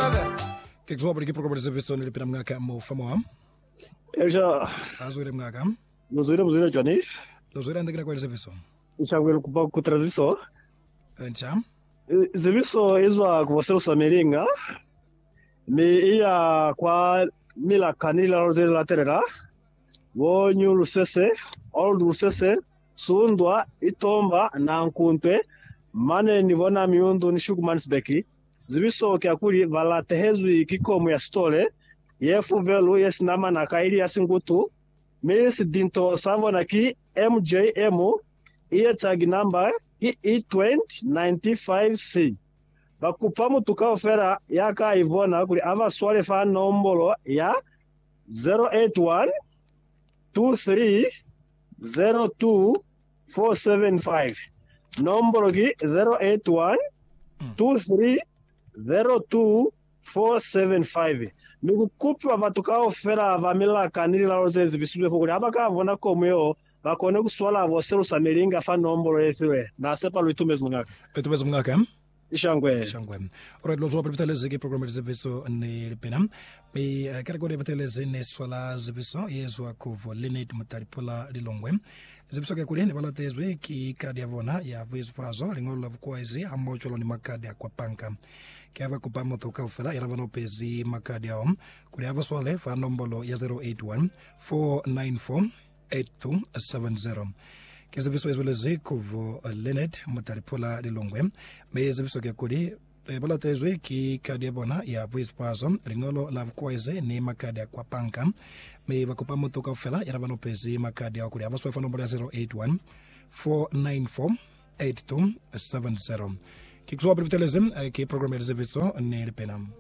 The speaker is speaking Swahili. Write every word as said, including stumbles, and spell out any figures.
ke kuzoba ke program service on le pena mngaka mo famo am Eja azwele mngaka muzwile muzwile Johnny lozwele ndekena kwa service ishangwele kuba ku transmission ncha ziviso izwa kuvosela usamiringa mi iya kwa mila kanila rozela laterera wonyu lusese old lusese sundwa itomba na nkuntwe mane nibona miundu ni shukumanisbeki ziviso kya kuli valatehezwi kikomu ya stole yefu velu yesinama na kaili ya singutu mis dinto savona ki M J M iye tag number i E twenty ninety-five C bakupamu tukaofera yaka ivona kuli ava swale fa nombolo ya zero eight one two three zero two four seven five nombolo ki zero eight one two three zero two four seven five mikukupa vatukaofera vamila kanili la rozezi visule fukuli ava kavona komweo bakone kuswala voselu samiringa fa nombolo yefiwe na sepa luitumezi mungaka luitumezi mungaka ishangwe ishangwe alright lozo prepiteleze ke program service ne lipena be kare kode prepiteleze ne swala zibiso yezwa kuvo Linet Mutaripula Lilongwe zibiso ke kule ne balatezwe ki kadi yavona ya voice fazo lingolo kwaizi amocholo ni makadi ya kwa panka ke ava kupa motoka ufela yaravano pezi makadi yao kule ava swale fa nombolo ya zero eight one four nine four eight two seven zero kezibiso ezweleze kuvo Linet Mutaripula Lilongwe be zibiso ke kuli balatezwe ki kadi yabona ya voice fazo lingolo kwaizi ni makadi ya kwa panka me bakupa motoka ufela yaravano pezi makadi yao kule ava swale fa nombolo ya zero eight one four nine four eight two seven zero. Kikuzwa privitelezim ki program ya ziviso ni lipena.